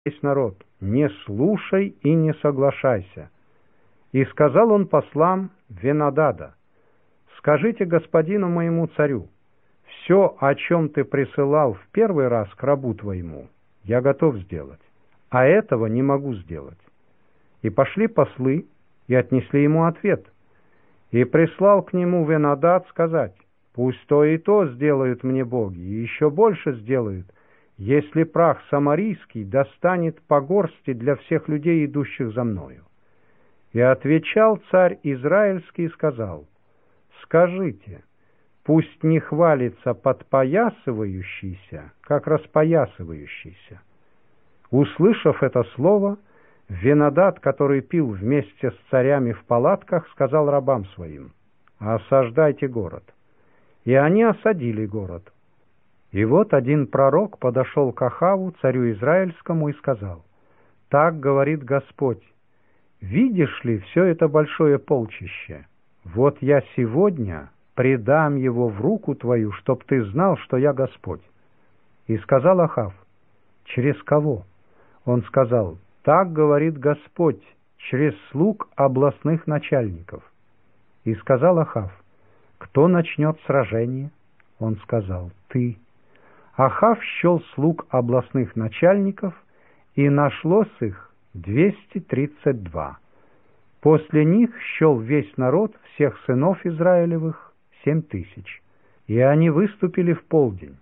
весь народ: «Не слушай и не соглашайся». И сказал он послам Венадада: «Скажите господину моему царю, все, о чем ты присылал в первый раз к рабу твоему, я готов сделать, а этого не могу сделать». И пошли послы и отнесли ему ответ. И прислал к нему Венадад сказать: «Пусть то и то сделают мне боги, и еще больше сделают, если прах самарийский достанет по горсти для всех людей, идущих за мною». И отвечал царь Израильский и сказал: «Скажите, пусть не хвалится подпоясывающийся, как распоясывающийся». Услышав это слово, Венадад, который пил вместе с царями в палатках, сказал рабам своим: «Осаждайте город». И они осадили город. И вот один пророк подошел к Ахаву, царю Израильскому, и сказал: «Так говорит Господь: видишь ли все это большое полчище? Вот я сегодня предам его в руку твою, чтоб ты знал, что я Господь». И сказал Ахав: «Через кого?» Он сказал: «Так говорит Господь, через слуг областных начальников». И сказал Ахав: «Кто начнет сражение?» Он сказал: «Ты». Ахав счел слуг областных начальников, и нашлось их 232. После них счел весь народ всех сынов Израилевых 7000, и они выступили в полдень.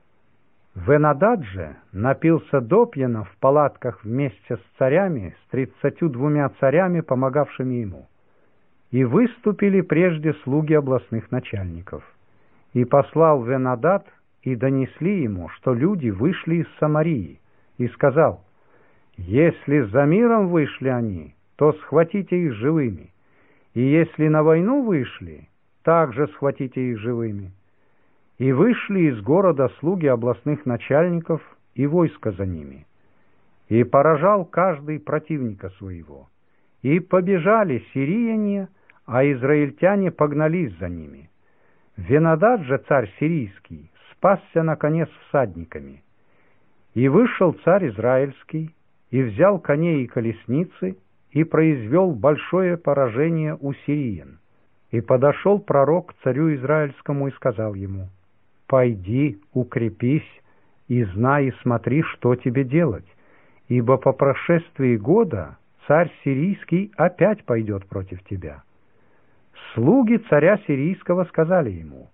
Венадад же напился допьяна в палатках вместе с царями, с 32 царями, помогавшими ему. И выступили прежде слуги областных начальников. И послал Венадад, и донесли ему, что люди вышли из Самарии, и сказал: «Если за миром вышли они, то схватите их живыми, и если на войну вышли, также схватите их живыми». И вышли из города слуги областных начальников и войско за ними. И поражал каждый противника своего. И побежали сирияне, а израильтяне погнались за ними. Венадад же, царь сирийский, спасся наконец всадниками. И вышел царь израильский, и взял коней и колесницы, и произвел большое поражение у сириян. И подошел пророк к царю израильскому и сказал ему: «Пойди, укрепись, и знай и смотри, что тебе делать, ибо по прошествии года царь сирийский опять пойдет против тебя». Слуги царя сирийского сказали ему: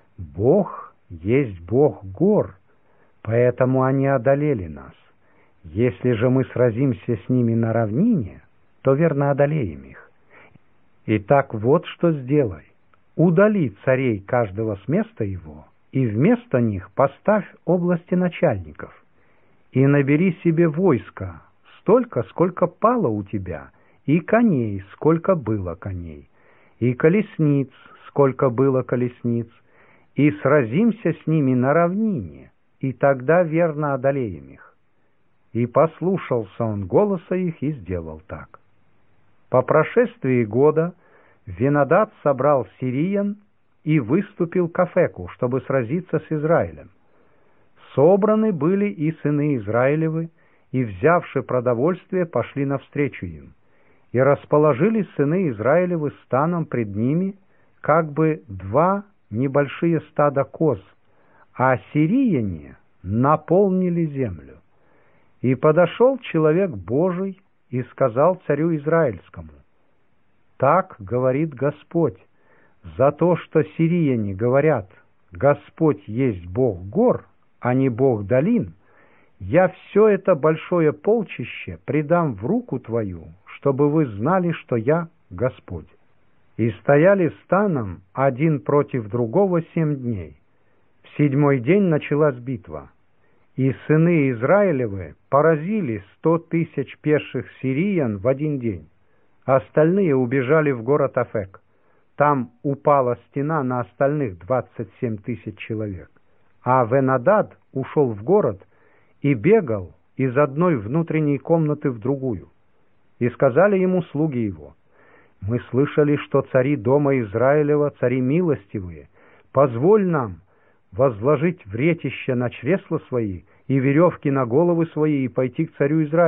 «Бог есть Бог гор, поэтому они одолели нас. Если же мы сразимся с ними на равнине, то верно одолеем их. Итак, вот что сделай: удали царей каждого с места его, и вместо них поставь области начальников, и набери себе войска столько, сколько пало у тебя, и коней, сколько было коней, и колесниц, сколько было колесниц, и сразимся с ними на равнине, и тогда верно одолеем их». И послушался он голоса их и сделал так. По прошествии года Венадад собрал сириян и выступил к Афеку, чтобы сразиться с Израилем. Собраны были и сыны Израилевы, и, взявши продовольствие, пошли навстречу им. И расположились сыны Израилевы станом пред ними, как бы 2 небольшие стада коз, а сирияне наполнили землю. И подошел человек Божий и сказал царю Израильскому: «Так говорит Господь: за то, что сирияне говорят: Господь есть Бог гор, а не Бог долин, я все это большое полчище предам в руку твою, чтобы вы знали, что я Господь». И стояли станом один против другого 7 дней. В 7-й день началась битва. И сыны Израилевы поразили 100 000 пеших сириян в 1 день. Остальные убежали в город Афек. Там упала стена на остальных 27 000 человек. А Венадад ушел в город и бегал из одной внутренней комнаты в другую. И сказали ему слуги его: «Мы слышали, что цари дома Израилева, цари милостивые, позволь нам возложить вретище на чресла свои и веревки на головы свои, и пойти к царю Израиля.